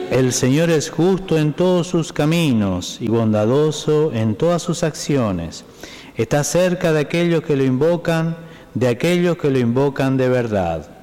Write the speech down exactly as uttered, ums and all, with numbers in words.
El Señor es justo en todos sus caminos y bondadoso en todas sus acciones. Está cerca de aquellos que lo invocan, de aquellos que lo invocan de verdad.